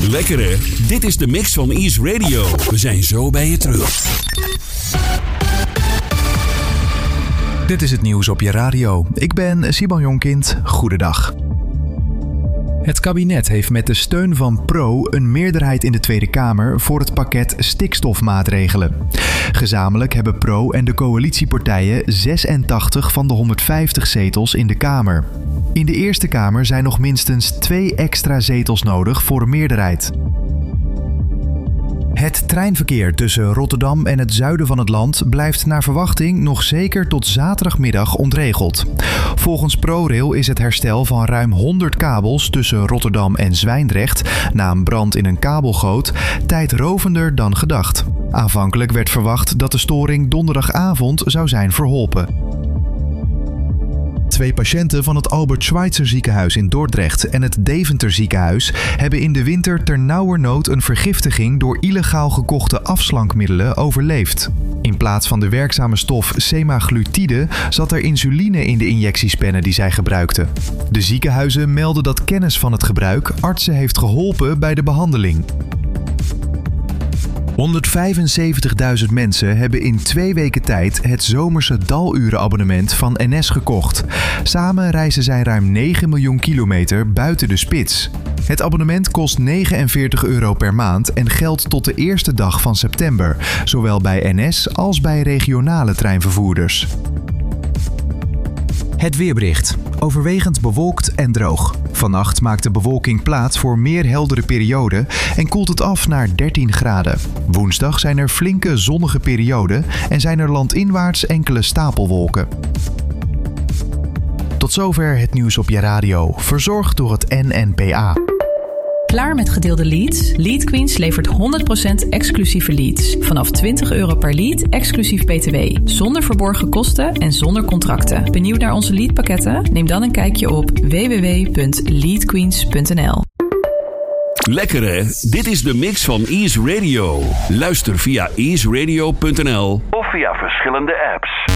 Lekker hè? Dit is de mix van Ease Radio. We zijn zo bij je terug. Dit is het nieuws op je radio. Ik ben Siban Jonkind. Goedendag. Het kabinet heeft met de steun van PRO een meerderheid in de Tweede Kamer voor het pakket stikstofmaatregelen. Gezamenlijk hebben PRO en de coalitiepartijen 86 van de 150 zetels in de Kamer. In de Eerste Kamer zijn nog minstens 2 extra zetels nodig voor een meerderheid. Het treinverkeer tussen Rotterdam en het zuiden van het land blijft naar verwachting nog zeker tot zaterdagmiddag ontregeld. Volgens ProRail is het herstel van ruim 100 kabels tussen Rotterdam en Zwijndrecht na een brand in een kabelgoot tijdrovender dan gedacht. Aanvankelijk werd verwacht dat de storing donderdagavond zou zijn verholpen. 2 patiënten van het Albert Schweitzer ziekenhuis in Dordrecht en het Deventer ziekenhuis hebben in de winter ternauwernood een vergiftiging door illegaal gekochte afslankmiddelen overleefd. In plaats van de werkzame stof semaglutide zat er insuline in de injectiespennen die zij gebruikten. De ziekenhuizen melden dat kennis van het gebruik artsen heeft geholpen bij de behandeling. 175.000 mensen hebben in 2 weken tijd het zomerse dalurenabonnement van NS gekocht. Samen reizen zij ruim 9 miljoen kilometer buiten de spits. Het abonnement kost €49 per maand en geldt tot de eerste dag van september, zowel bij NS als bij regionale treinvervoerders. Het weerbericht. Overwegend bewolkt en droog. Vannacht maakt de bewolking plaats voor meer heldere perioden en koelt het af naar 13 graden. Woensdag zijn er flinke zonnige perioden en zijn er landinwaarts enkele stapelwolken. Tot zover het nieuws op je radio, verzorgd door het NNPA. Klaar met gedeelde leads? Lead Queens levert 100% exclusieve leads. Vanaf €20 per lead, exclusief BTW. Zonder verborgen kosten en zonder contracten. Benieuwd naar onze leadpakketten? Neem dan een kijkje op www.leadqueens.nl. Lekker hè? Dit is de mix van Ease Radio. Luister via easeradio.nl of via verschillende apps.